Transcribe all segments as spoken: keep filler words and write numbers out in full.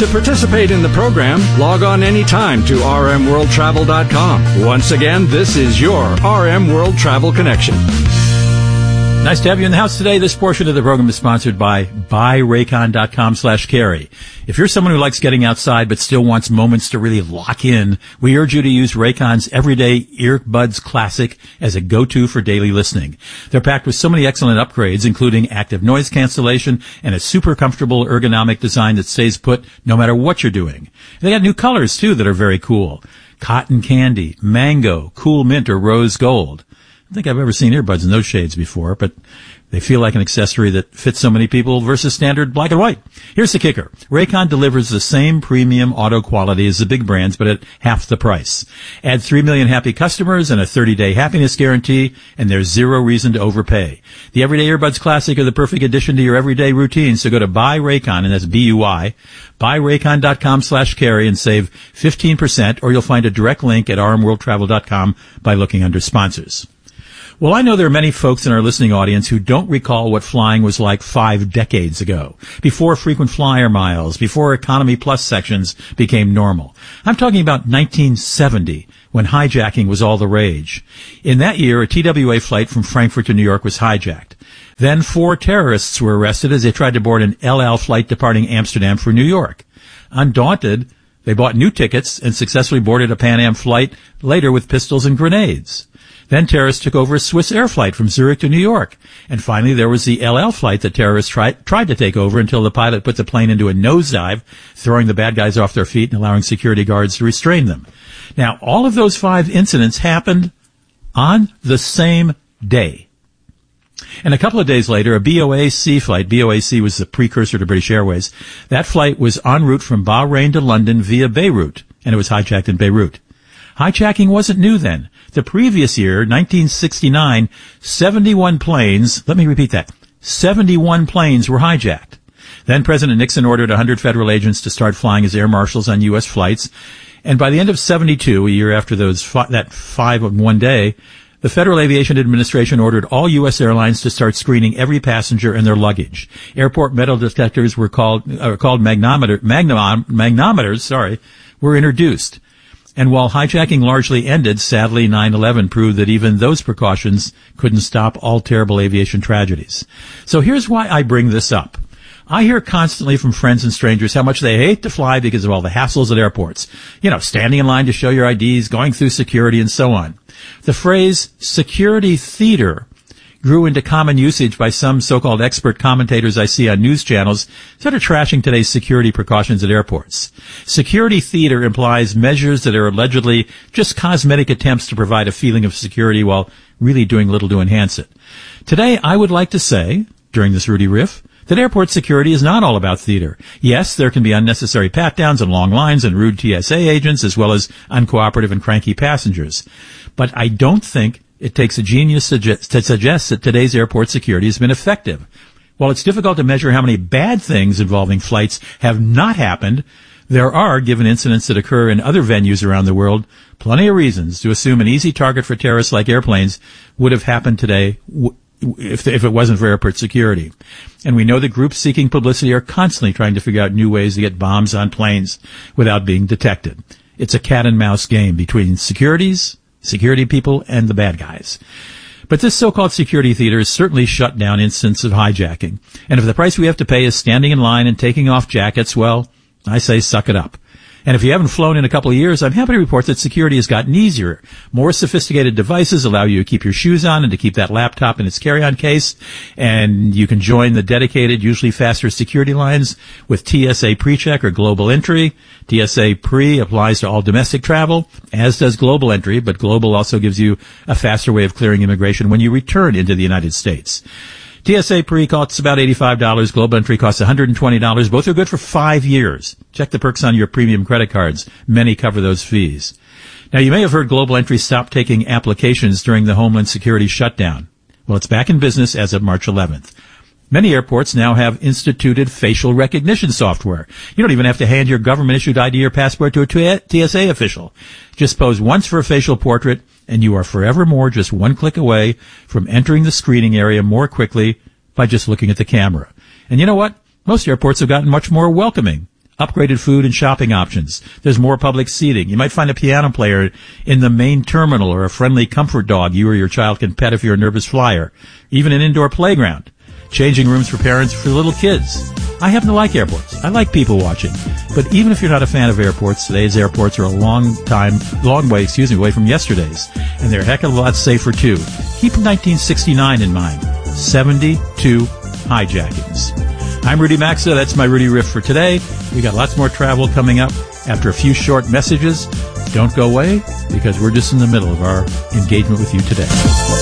To participate in the program, log on anytime to r m world travel dot com. Once again, this is your R M World Travel Connection. Nice to have you in the house today. This portion of the program is sponsored by buy raycon dot com slash carry. If you're someone who likes getting outside but still wants moments to really lock in, we urge you to use Raycon's Everyday Earbuds Classic as a go-to for daily listening. They're packed with so many excellent upgrades, including active noise cancellation and a super comfortable ergonomic design that stays put no matter what you're doing. They got new colors, too, that are very cool. Cotton candy, mango, cool mint, or rose gold. I don't think I've ever seen earbuds in those shades before, but they feel like an accessory that fits so many people versus standard black and white. Here's the kicker. Raycon delivers the same premium auto quality as the big brands, but at half the price. Add three million happy customers and a thirty-day happiness guarantee, and there's zero reason to overpay. The Everyday Earbuds Classic are the perfect addition to your everyday routine, so go to Buy Raycon, and that's B U I, buy raycon dot com slash carry and save fifteen percent, or you'll find a direct link at r m world travel dot com by looking under sponsors. Well, I know there are many folks in our listening audience who don't recall what flying was like five decades ago, before frequent flyer miles, before Economy Plus sections became normal. I'm talking about nineteen seventy, when hijacking was all the rage. In that year, a T W A flight from Frankfurt to New York was hijacked. Then four terrorists were arrested as they tried to board an El Al flight departing Amsterdam for New York. Undaunted, they bought new tickets and successfully boarded a Pan Am flight later with pistols and grenades. Then terrorists took over a Swiss Air flight from Zurich to New York. And finally, there was the El Al flight that terrorists tried, tried to take over until the pilot put the plane into a nosedive, throwing the bad guys off their feet and allowing security guards to restrain them. Now, all of those five incidents happened on the same day. And a couple of days later, a B O A C flight, B O A C was the precursor to British Airways, that flight was en route from Bahrain to London via Beirut, and it was hijacked in Beirut. Hijacking wasn't new then. The previous year, nineteen sixty-nine, seventy-one planes, let me repeat that, seventy-one planes were hijacked. Then President Nixon ordered one hundred federal agents to start flying as air marshals on U S flights. And by the end of seventy-two, a year after those fi- that five in one day, the Federal Aviation Administration ordered all U S airlines to start screening every passenger and their luggage. Airport metal detectors were called, uh, called magnometer, magnom, magnometers, sorry, were introduced. And while hijacking largely ended, sadly, nine eleven proved that even those precautions couldn't stop all terrible aviation tragedies. So here's why I bring this up. I hear constantly from friends and strangers how much they hate to fly because of all the hassles at airports. You know, standing in line to show your I Ds, going through security, and so on. The phrase security theater grew into common usage by some so-called expert commentators I see on news channels that are trashing today's security precautions at airports. Security theater implies measures that are allegedly just cosmetic attempts to provide a feeling of security while really doing little to enhance it. Today, I would like to say, during this Rudy Riff, that airport security is not all about theater. Yes, there can be unnecessary pat-downs and long lines and rude T S A agents as well as uncooperative and cranky passengers. But I don't think it takes a genius to suggest that today's airport security has been effective. While it's difficult to measure how many bad things involving flights have not happened, there are, given incidents that occur in other venues around the world, plenty of reasons to assume an easy target for terrorists like airplanes would have happened today if, if it wasn't for airport security. And we know that groups seeking publicity are constantly trying to figure out new ways to get bombs on planes without being detected. It's a cat and mouse game between securities, security people, and the bad guys. But this so-called security theater has certainly shut down instances of hijacking. And if the price we have to pay is standing in line and taking off jackets, well, I say suck it up. And if you haven't flown in a couple of years, I'm happy to report that security has gotten easier. More sophisticated devices allow you to keep your shoes on and to keep that laptop in its carry-on case. And you can join the dedicated, usually faster security lines with T S A PreCheck or Global Entry. T S A Pre applies to all domestic travel, as does Global Entry, but Global also gives you a faster way of clearing immigration when you return into the United States. T S A Pre costs about eighty-five dollars. Global Entry costs one hundred twenty dollars. Both are good for five years. Check the perks on your premium credit cards. Many cover those fees. Now, you may have heard Global Entry stopped taking applications during the Homeland Security shutdown. Well, it's back in business as of March eleventh. Many airports now have instituted facial recognition software. You don't even have to hand your government-issued I D or passport to a T S A official. Just pose once for a facial portrait, and you are forevermore just one click away from entering the screening area more quickly by just looking at the camera. And you know what? Most airports have gotten much more welcoming upgraded food and shopping options. There's more public seating. You might find a piano player in the main terminal or a friendly comfort dog you or your child can pet if you're a nervous flyer. Even an indoor playground. Changing rooms for parents for little kids. I happen to like airports. I like people watching. But even if you're not a fan of airports, today's airports are a long time, long way, excuse me, away from yesterday's. And they're a heck of a lot safer too. Keep nineteen sixty-nine in mind. seventy-two hijackings. I'm Rudy Maxa. That's my Rudy Riff for today. We got lots more travel coming up after a few short messages. Don't go away, because we're just in the middle of our engagement with you today.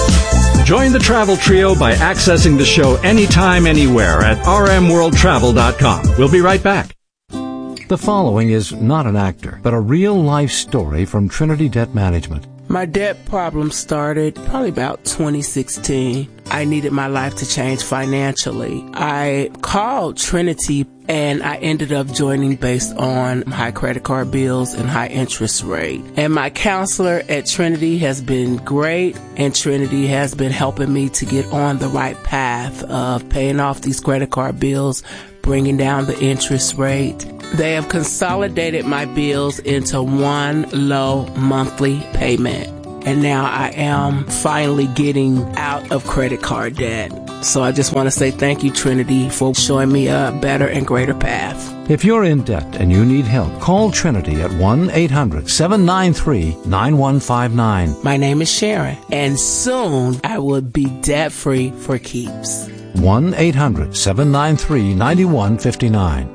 Join the Travel Trio by accessing the show anytime, anywhere at r m world travel dot com. We'll be right back. The following is not an actor, but a real-life story from Trinity Debt Management. My debt problem started probably about twenty sixteen. I needed my life to change financially. I called Trinity and I ended up joining based on high credit card bills and high interest rate. And my counselor at Trinity has been great, and Trinity has been helping me to get on the right path of paying off these credit card bills, bringing down the interest rate. They have consolidated my bills into one low monthly payment. And now I am finally getting out of credit card debt. So I just want to say thank you, Trinity, for showing me a better and greater path. If you're in debt and you need help, call Trinity at one eight hundred seven nine three nine one five nine. My name is Sharon, and soon I will be debt-free for keeps. one eight hundred seven nine three nine one five nine.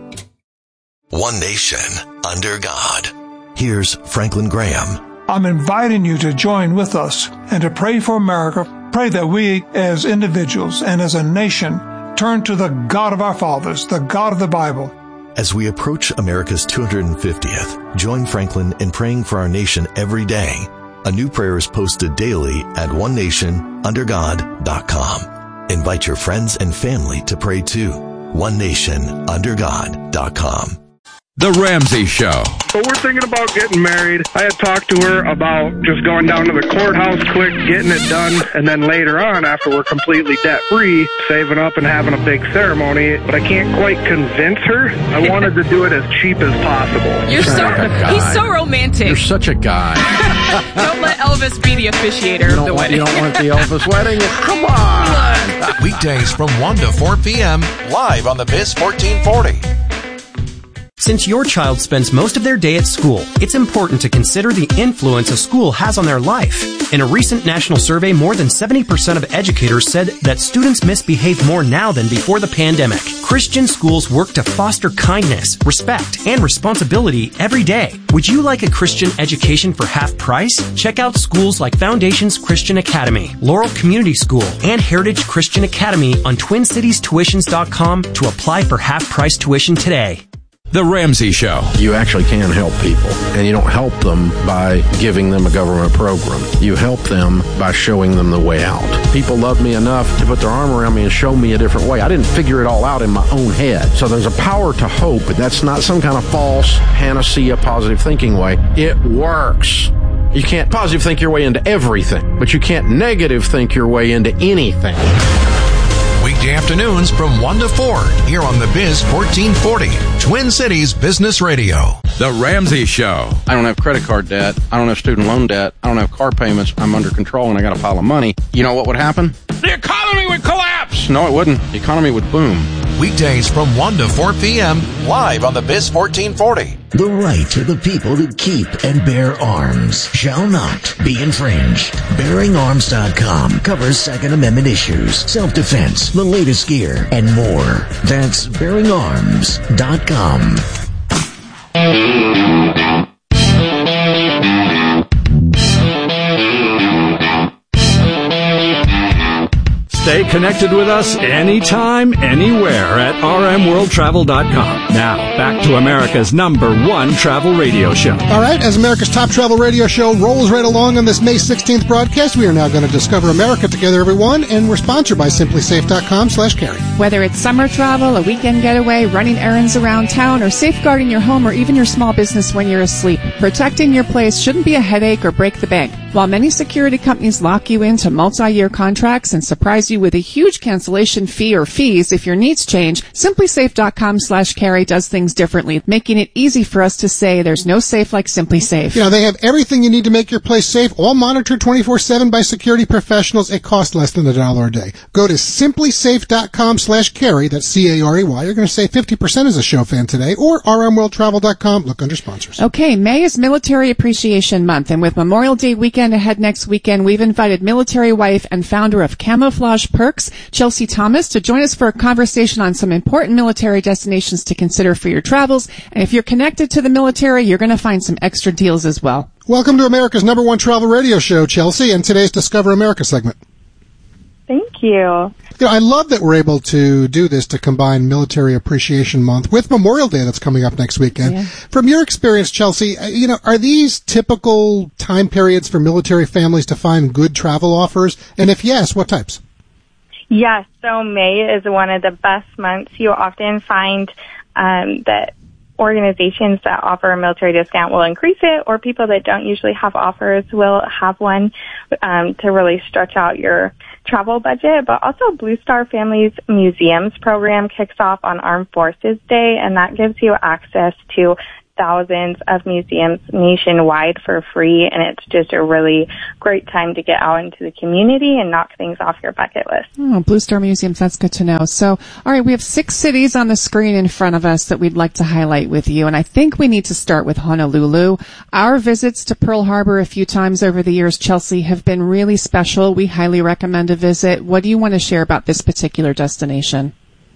One nation under God. Here's Franklin Graham. I'm inviting you to join with us and to pray for America. Pray that we as individuals and as a nation turn to the God of our fathers, the God of the Bible. As we approach America's two hundred fiftieth, join Franklin in praying for our nation every day. A new prayer is posted daily at one nation under god dot com. Invite your friends and family to pray too. one nation under god dot com. The Ramsey Show. So we're thinking about getting married. I had talked to her about just going down to the courthouse quick, getting it done, and then later on, after we're completely debt-free, saving up and having a big ceremony. But I can't quite convince her. I wanted to do it as cheap as possible. You're so, he's so romantic. You're such a guy. Don't let Elvis be the officiator of the want, wedding. You don't want the Elvis wedding? Come on. Weekdays from one to four p.m. live on the Biz fourteen forty. Since your child spends most of their day at school, it's important to consider the influence a school has on their life. In a recent national survey, more than seventy percent of educators said that students misbehave more now than before the pandemic. Christian schools work to foster kindness, respect, and responsibility every day. Would you like a Christian education for half price? Check out schools like Foundations Christian Academy, Laurel Community School, and Heritage Christian Academy on twin cities tuitions dot com to apply for half price tuition today. The Ramsey Show. You actually can help people, and you don't help them by giving them a government program. You help them by showing them the way out. People love me enough to put their arm around me and show me a different way. I didn't figure it all out in my own head. So there's a power to hope, but that's not some kind of false panacea positive thinking way. It works. You can't positive think your way into everything, but you can't negative think your way into anything. Weekday afternoons from one to four here on the Biz fourteen forty, Twin Cities Business Radio. The Ramsey Show. I don't have credit card debt. I don't have student loan debt. I don't have car payments. I'm under control and I got a pile of money. You know what would happen? The economy would collapse. No, it wouldn't. The economy would boom. Weekdays from one to four p.m. live on the Biz fourteen forty. The right of the people to keep and bear arms shall not be infringed. bearing arms dot com covers Second Amendment issues, self-defense, the latest gear, and more. That's bearing arms dot com. Stay connected with us anytime, anywhere at r m world travel dot com. Now, back to America's number one travel radio show. All right, as America's top travel radio show rolls right along on this May sixteenth broadcast, we are now going to discover America together, everyone, and we're sponsored by simply safe dot com slash carry. Whether it's summer travel, a weekend getaway, running errands around town, or safeguarding your home or even your small business when you're asleep, protecting your place shouldn't be a headache or break the bank. While many security companies lock you into multi-year contracts and surprise you you with a huge cancellation fee or fees if your needs change, simplysafe.com slash carry does things differently, making it easy for us to say there's no safe like Simply Safe. You know, they have everything you need to make your place safe, all monitored twenty-four seven by security professionals. It costs less than a dollar a day. Go to simplysafe.com slash carry, that's C A R E Y. You're going to save fifty percent as a show fan today, or r m world travel dot com. Look under sponsors. Okay, May is Military Appreciation Month, and with Memorial Day weekend ahead next weekend, we've invited military wife and founder of Camouflage Perks, Chelsea Thomas, to join us for a conversation on some important military destinations to consider for your travels. And if you're connected to the military, you're going to find some extra deals as well. Welcome to America's number one travel radio show, Chelsea, and today's Discover America segment. Thank you. You know, I love that we're able to do this to combine Military Appreciation Month with Memorial Day that's coming up next weekend. Yeah. From your experience, Chelsea, you know, are these typical time periods for military families to find good travel offers? And if yes, what types? Yes, so May is one of the best months. You often find um, that organizations that offer a military discount will increase it, or people that don't usually have offers will have one um, to really stretch out your travel budget. But also Blue Star Families Museums program kicks off on Armed Forces Day, and that gives you access to thousands of museums nationwide for free, and it's just a really great time to get out into the community and knock things off your bucket list. Oh, Blue Star Museums, that's good to know. So, all right, we have six cities on the screen in front of us that we'd like to highlight with you, and I think we need to start with Honolulu. Our visits to Pearl Harbor a few times over the years, Chelsea, have been really special. We highly recommend a visit. What do you want to share about this particular destination?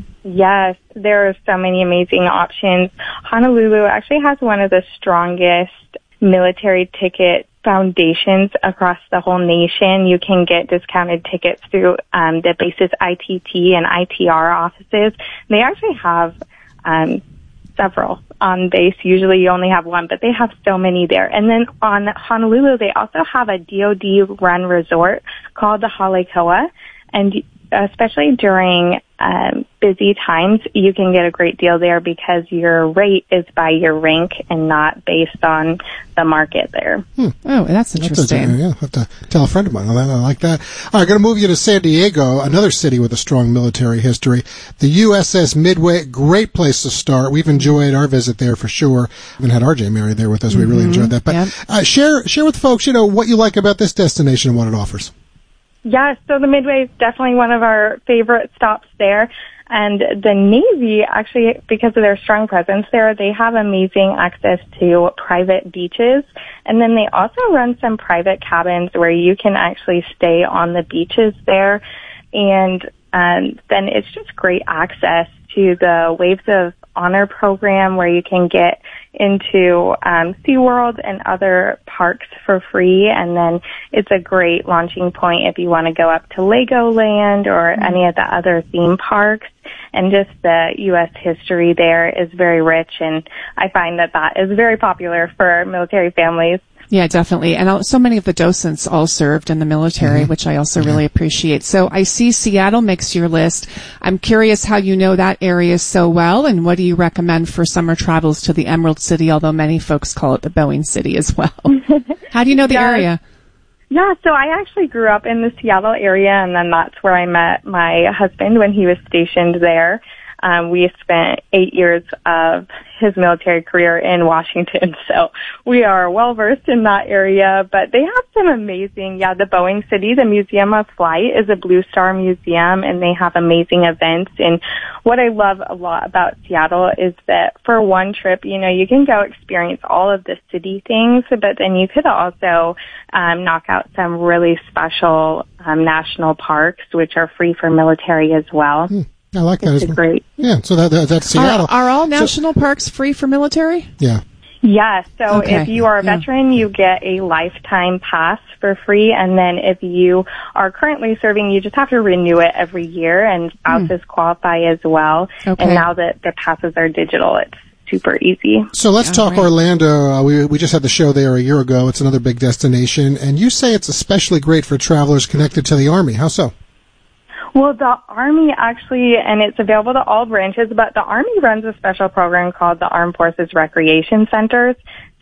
Yes, there are so many amazing options. Honolulu actually has one of the strongest military ticket foundations across the whole nation. You can get discounted tickets through um, the base's I T T and I T R offices. They actually have um, several on base. Usually you only have one, but they have so many there. And then on Honolulu, they also have a D O D-run resort called the Halekoa, and especially during um, busy times, you can get a great deal there because your rate is by your rank and not based on the market there. Hmm. Oh, that's interesting. That's a, yeah, I have to tell a friend of mine. I like that. All right, going to move you to San Diego, another city with a strong military history. The U S S Midway, great place to start. We've enjoyed our visit there for sure. We haven't had R J married there with us. We mm-hmm. really enjoyed that. But yep. uh, share share with folks, you know, what you like about this destination and what it offers. Yes, so the Midway is definitely one of our favorite stops there. And the Navy, actually, because of their strong presence there, they have amazing access to private beaches. And then they also run some private cabins where you can actually stay on the beaches there. And um, then it's just great access to the Waves of Honor program where you can get into um, SeaWorld and other parks for free. And then it's a great launching point if you want to go up to Legoland or mm-hmm. any of the other theme parks. And just the U S history there is very rich, and I find that that is very popular for military families. Yeah, definitely. And so many of the docents all served in the military, mm-hmm. which I also really appreciate. So I see Seattle makes your list. I'm curious how you know that area so well, and what do you recommend for summer travels to the Emerald City, although many folks call it the Boeing City as well. How do you know the yeah. area? Yeah, so I actually grew up in the Seattle area, and then that's where I met my husband when he was stationed there. Um, we spent eight years of his military career in Washington, so we are well versed in that area. But they have some amazing, yeah, the Boeing City, the Museum of Flight is a Blue Star museum, and they have amazing events. And what I love a lot about Seattle is that for one trip, you know, you can go experience all of the city things, but then you could also um, knock out some really special um, national parks, which are free for military as well. Hmm. I like that. It's as well. Great. Yeah, so that, that that's Seattle. Are, are all national so, parks free for military? Yeah. Yes. So okay. if you are a veteran, yeah. you get a lifetime pass for free. And then if you are currently serving, you just have to renew it every year, and spouses mm. qualify as well. Okay. And now that the passes are digital, it's super easy. So let's All talk right. Orlando. Uh, we we just had the show there a year ago. It's another big destination. And you say it's especially great for travelers connected to the Army. How so? Well, the Army actually, and it's available to all branches, but the Army runs a special program called the Armed Forces Recreation Centers. So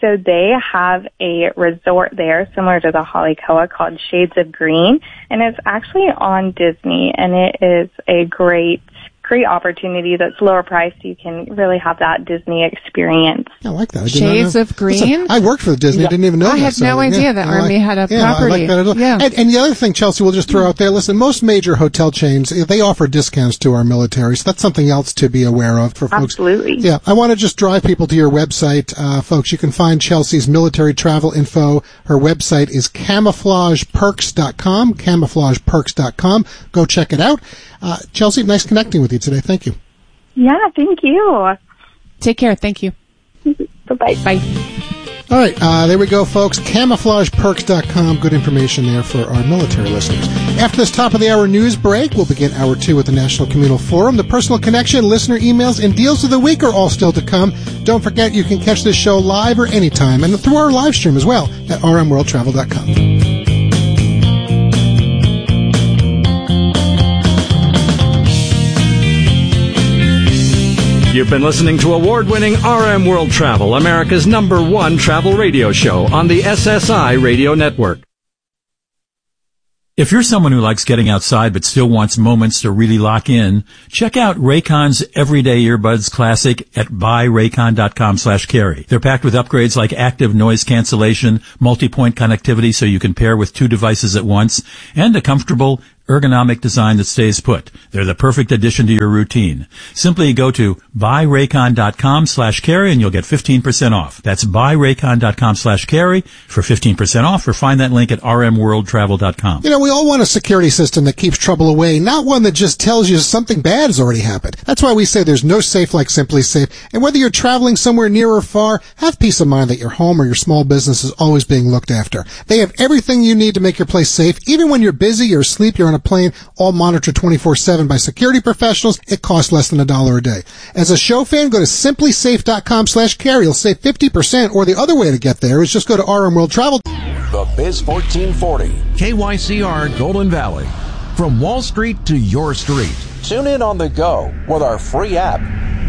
So they have a resort there similar to the Halikoa called Shades of Green, and it's actually on Disney, and it is a great great opportunity that's lower priced. You can really have that Disney experience. I like that. I Shades of Green? Listen, I worked for the Disney. I didn't even know I that. had so, no idea yeah, that I Army like, had a yeah, property. I like that as well. Yeah. And, and the other thing, Chelsea, we'll just throw out there, listen, most major hotel chains, they offer discounts to our military, so that's something else to be aware of for folks. Absolutely. Yeah, I want to just drive people to your website, uh, folks. You can find Chelsea's military travel info. Her website is camouflage perks dot com, camouflage perks dot com. Go check it out. Uh, Chelsea, nice connecting with you today. Thank you. Yeah, thank you. Take care. Thank you. Bye-bye. Bye. All right, uh, there we go, folks. camouflage perks dot com. Good information there for our military listeners. After this top of the hour news break, we'll begin hour two with the National Communal Forum. The Personal Connection, listener emails, and deals of the week are all still to come. Don't forget, you can catch this show live or anytime, and through our live stream as well at r m world travel dot com. You've been listening to award-winning R M World Travel, America's number one travel radio show on the S S I Radio Network. If you're someone who likes getting outside but still wants moments to really lock in, check out Raycon's Everyday Earbuds Classic at buy raycon dot com slash carry. They're packed with upgrades like active noise cancellation, multi-point connectivity so you can pair with two devices at once, and a comfortable ergonomic design that stays put. They're the perfect addition to your routine. Simply go to buy raycon dot com slash carry and you'll get fifteen percent off. That's buy raycon dot com slash carry for fifteen percent off, or find that link at r m world travel dot com. You know, we all want a security system that keeps trouble away, not one that just tells you something bad has already happened. That's why we say there's no safe like Simply Safe. And whether you're traveling somewhere near or far, have peace of mind that your home or your small business is always being looked after. They have everything you need to make your place safe. Even when you're busy, you're asleep, you're on a plane, all monitored twenty-four seven by security professionals. It costs less than a dollar a day. As a show fan, go to simply safe dot com slash carry. You'll save fifty percent, or the other way to get there is just go to R M World Travel. The Biz fourteen forty, K Y C R Golden Valley. From Wall Street to your street. Tune in on the go with our free app.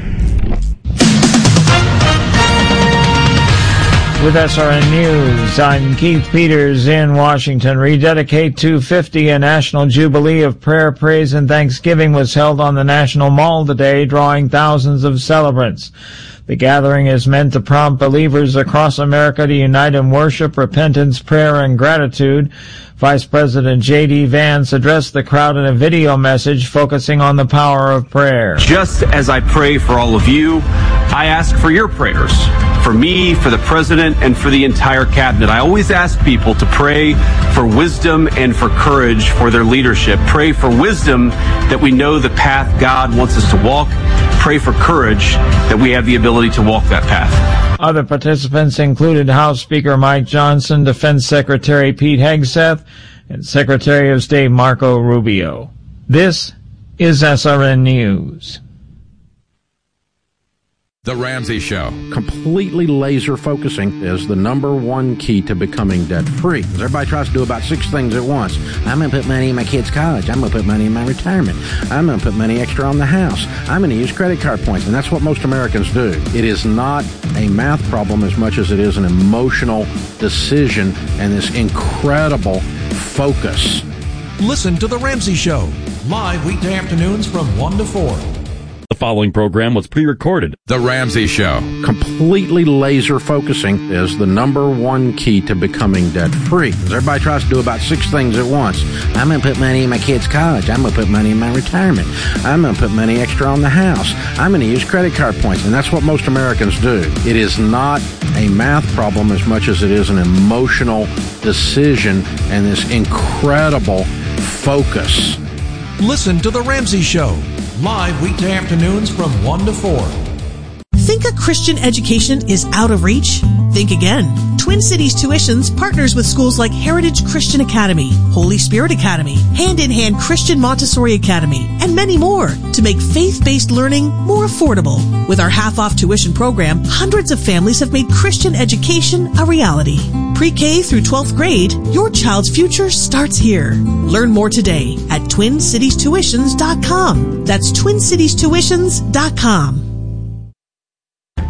With S R N News, I'm Keith Peters in Washington. Rededicate two fifty, a national jubilee of prayer, praise, and thanksgiving was held on the National Mall today, drawing thousands of celebrants. The gathering is meant to prompt believers across America to unite in worship, repentance, prayer, and gratitude. Vice President J D Vance addressed the crowd in a video message focusing on the power of prayer. Just as I pray for all of you, I ask for your prayers. For me, for the president, and for the entire cabinet. I always ask people to pray for wisdom and for courage for their leadership. Pray for wisdom that we know the path God wants us to walk. Pray for courage that we have the ability to walk that path. Other participants included House Speaker Mike Johnson, Defense Secretary Pete Hegseth, and Secretary of State Marco Rubio. This is S R N News. The Ramsey Show. Completely laser focusing is the number one key to becoming debt-free. Everybody tries to do about six things at once. I'm going to put money in my kid's college. I'm going to put money in my retirement. I'm going to put money extra on the house. I'm going to use credit card points. And that's what most Americans do. It is not a math problem as much as it is an emotional decision and this incredible focus. Listen to The Ramsey Show, live weekday afternoons from one to four. The following program was pre-recorded. The Ramsey Show. Completely laser focusing is the number one key to becoming debt-free. Everybody tries to do about six things at once. I'm going to put money in my kid's college. I'm going to put money in my retirement. I'm going to put money extra on the house. I'm going to use credit card points. And that's what most Americans do. It is not a math problem as much as it is an emotional decision and this incredible focus. Listen to The Ramsey Show, live weekday afternoons from one to four. Think a Christian education is out of reach? Think again. Twin Cities Tuitions partners with schools like Heritage Christian Academy, Holy Spirit Academy, Hand in Hand Christian Montessori Academy, and many more to make faith-based learning more affordable. With our half-off tuition program, hundreds of families have made Christian education a reality. Pre-K through twelfth grade, your child's future starts here. Learn more today at twin cities tuitions dot com. That's twin cities tuitions dot com.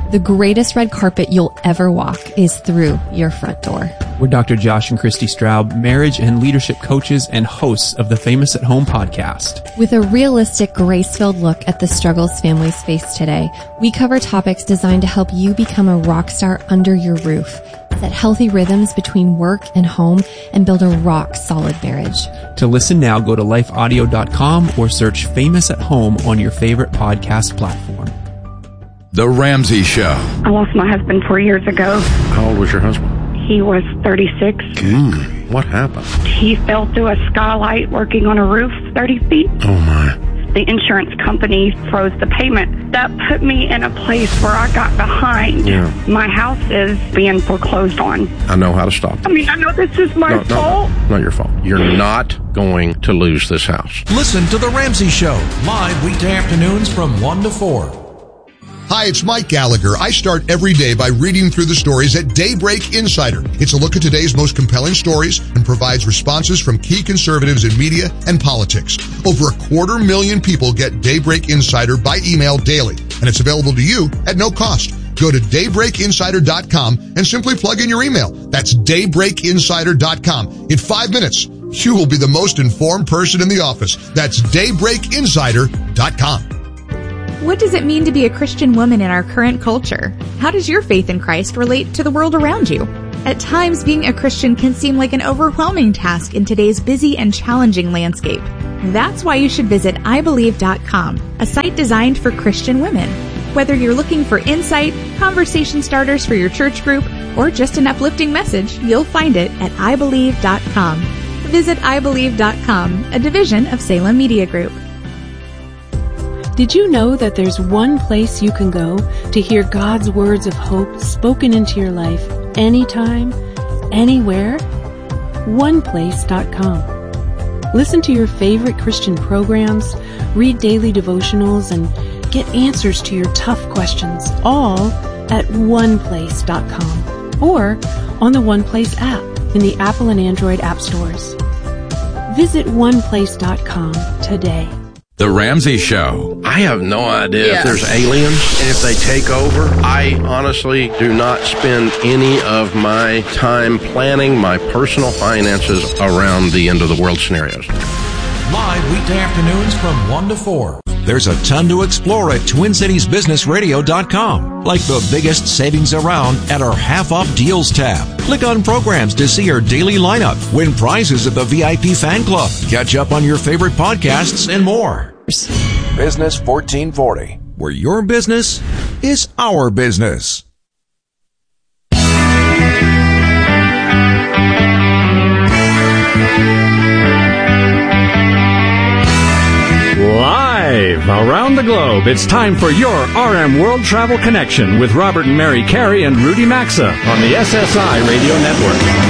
The greatest red carpet you'll ever walk is through your front door. We're Doctor Josh and Christy Straub, marriage and leadership coaches and hosts of the Famous at Home podcast. With a realistic, grace-filled look at the struggles families face today, we cover topics designed to help you become a rock star under your roof, set healthy rhythms between work and home, and build a rock-solid marriage. To listen now, go to life audio dot com or search Famous at Home on your favorite podcast platform. The Ramsey Show. I lost my husband four years ago. How old was your husband? He was thirty-six. Mm, what happened? He fell through a skylight working on a roof thirty feet. Oh, my. The insurance company froze the payment. That put me in a place where I got behind. Yeah. My house is being foreclosed on. I know how to stop I it. mean, I know this is my No, no, fault. no, not your fault. You're not going to lose this house. Listen to The Ramsey Show, live weekday afternoons from one to four. Hi, it's Mike Gallagher. I start every day by reading through the stories at Daybreak Insider. It's a look at today's most compelling stories and provides responses from key conservatives in media and politics. Over a quarter million people get Daybreak Insider by email daily, and it's available to you at no cost. Go to daybreak insider dot com and simply plug in your email. That's daybreak insider dot com. In five minutes, you will be the most informed person in the office. That's daybreak insider dot com. What does it mean to be a Christian woman in our current culture? How does your faith in Christ relate to the world around you? At times, being a Christian can seem like an overwhelming task in today's busy and challenging landscape. That's why you should visit i believe dot com, a site designed for Christian women. Whether you're looking for insight, conversation starters for your church group, or just an uplifting message, you'll find it at i believe dot com. Visit i believe dot com, a division of Salem Media Group. Did you know that there's one place you can go to hear God's words of hope spoken into your life anytime, anywhere? one place dot com. Listen to your favorite Christian programs, read daily devotionals, and get answers to your tough questions, all at one place dot com or on the OnePlace app in the Apple and Android app stores. Visit one place dot com today. The Ramsey Show. I have no idea Yeah. if there's aliens and if they take over. I honestly do not spend any of my time planning my personal finances around the end of the world scenarios. Live weekday afternoons from one to four. There's a ton to explore at twin cities business radio dot com, like the biggest savings around at our half-off deals tab. Click on programs to see our daily lineup, win prizes at the V I P fan club, catch up on your favorite podcasts, and more. Business fourteen forty, where your business is our business. Live around the globe, it's time for your R M World Travel Connection with Robert and Mary Carey and Rudy Maxa on the S S I Radio Network.